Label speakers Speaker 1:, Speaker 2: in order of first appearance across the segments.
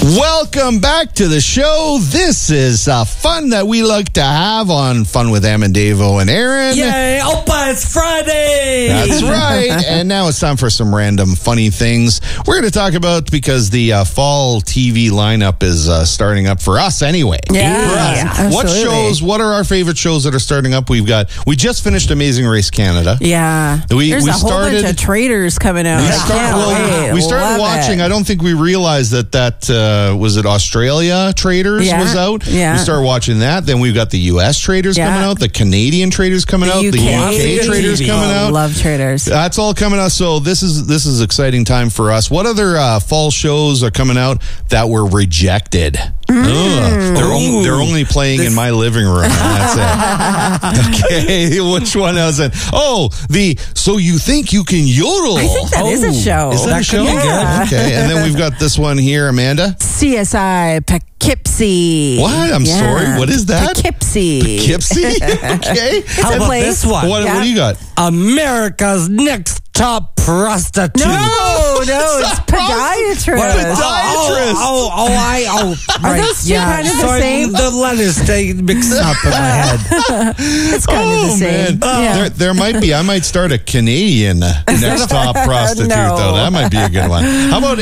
Speaker 1: Welcome back to the show. This is fun that we like to have on Fun with Em and Davo and Aaron.
Speaker 2: Yay, Opa, it's Friday.
Speaker 1: That's right. And now it's time for some random funny things we're going to talk about because the fall TV lineup is starting up for us anyway.
Speaker 3: Yeah,
Speaker 1: What shows, what are our favorite shows that are starting up? We just finished Amazing Race Canada.
Speaker 3: Yeah.
Speaker 1: we
Speaker 3: There's a whole
Speaker 1: started-
Speaker 3: bunch of traders coming out.
Speaker 1: We started watching. I don't think we realized that was it Australia Traders was out.
Speaker 3: Yeah.
Speaker 1: We started watching that. Then we've got the U.S. Traders coming out, the Canadian Traders coming out, the UK Traders coming out.
Speaker 3: Love Traders.
Speaker 1: That's all coming out. So this is exciting time for us. What other fall shows are coming out that were rejected? They're only playing in my living room. And that's it. Okay, which one was it? Oh, So You Think You Can Yodel.
Speaker 3: I think that is a show.
Speaker 1: Is that a show?
Speaker 3: Yeah.
Speaker 1: Okay, and then we've got this one here, Amanda.
Speaker 3: CSI Poughkeepsie.
Speaker 1: What? I'm sorry. What is that?
Speaker 3: Poughkeepsie.
Speaker 1: Poughkeepsie? Okay.
Speaker 2: How about this one?
Speaker 1: What do you got?
Speaker 2: America's Next Top Prostitute.
Speaker 3: No, it's podiatrist. Are those two kind of the same?
Speaker 2: The letters stay mixed up in my head.
Speaker 3: It's kind of the same.
Speaker 1: Man. There might be. I might start a Canadian Next Top Prostitute, though. That might be a good one. How about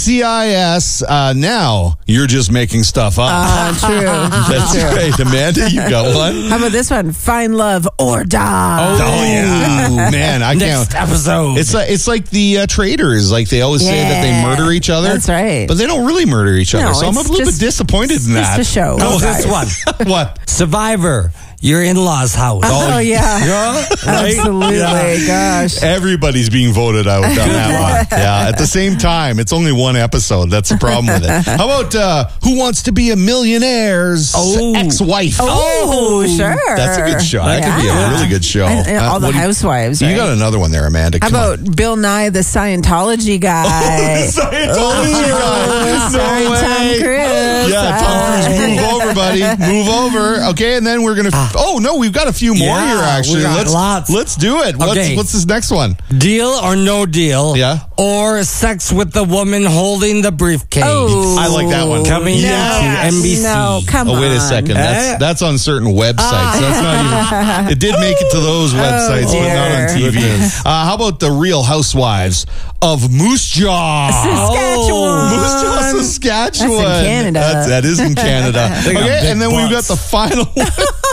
Speaker 1: NCIS? Now you're just making stuff up.
Speaker 3: True.
Speaker 1: That's right. Amanda, you got one?
Speaker 3: How about this one? Find Love or Die.
Speaker 1: Oh, yeah. Man, I can't.
Speaker 2: Next episode.
Speaker 1: It's like the traders. Like they always say that they murder each other.
Speaker 3: That's right.
Speaker 1: But they don't really murder each other.
Speaker 3: No,
Speaker 1: So I'm a little bit disappointed in that.
Speaker 3: It's just a show.
Speaker 2: Oh, this one.
Speaker 1: What?
Speaker 2: Survivor. Your in-laws' house.
Speaker 3: Oh, yeah. Absolutely. Gosh.
Speaker 1: Everybody's being voted out on that one. Yeah. At the same time, it's only one episode. That's the problem with it. How about Who Wants to Be a Millionaire's ex-wife?
Speaker 3: Oh, sure.
Speaker 1: That's a good show. That could be a really good show.
Speaker 3: And all the housewives.
Speaker 1: You got another one there, Amanda.
Speaker 3: How about Bill Nye, the Scientology guy?
Speaker 1: Scientology guy.
Speaker 3: Sorry, Tom Cruise.
Speaker 1: Yeah, Tom Cruise, move over, buddy. Move over. Okay, and then we're going to... Oh, no, we've got a few more here, actually.
Speaker 2: We got lots.
Speaker 1: Let's do it.
Speaker 2: Okay.
Speaker 1: What's this next one?
Speaker 2: Deal or no deal?
Speaker 1: Yeah.
Speaker 2: Or sex with the woman holding the briefcase?
Speaker 3: Oh.
Speaker 1: I like that one.
Speaker 2: Coming to NBC.
Speaker 3: No, come on.
Speaker 1: Oh, wait a second. That's on certain websites. That's not even... It did make it to those websites, but not on TV. How about the Real Housewives of Moose Jaw?
Speaker 3: Saskatchewan.
Speaker 1: Moose Jaw, Saskatchewan.
Speaker 3: That's in Canada.
Speaker 1: That is in Canada. Okay, and then we've got the final one.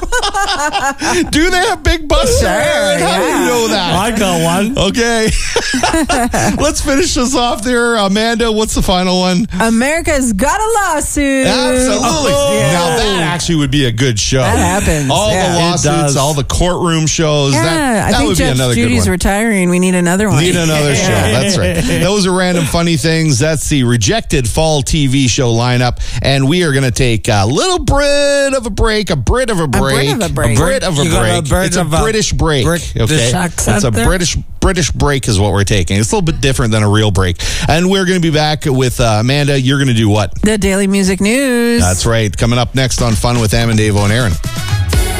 Speaker 1: Do they have big butts?
Speaker 3: Sure,
Speaker 1: How do you know that?
Speaker 2: I got one.
Speaker 1: Okay. Let's finish this off there. Amanda, what's the final one?
Speaker 3: America's Got a Lawsuit.
Speaker 1: Absolutely. Now that actually would be a good show.
Speaker 3: That happens.
Speaker 1: All the
Speaker 2: It
Speaker 1: lawsuits,
Speaker 2: does.
Speaker 1: all the courtroom shows.
Speaker 3: Yeah,
Speaker 1: That
Speaker 3: I think
Speaker 1: would be
Speaker 3: Judge
Speaker 1: another good
Speaker 3: Judy's
Speaker 1: one.
Speaker 3: retiring. We need another one.
Speaker 1: Need another show. That's right. Those are random funny things. That's the rejected fall TV show lineup. And we are going to take a little bit of a break. A Brit of a break.
Speaker 3: of a break.
Speaker 1: It's a British break. Okay. It's a British break is what we're taking. It's a little bit different than a real break. And we're going to be back with Amanda. You're going to do what?
Speaker 3: The Daily Music News.
Speaker 1: That's right. Coming up next on Fun with Em and Davo and Aaron.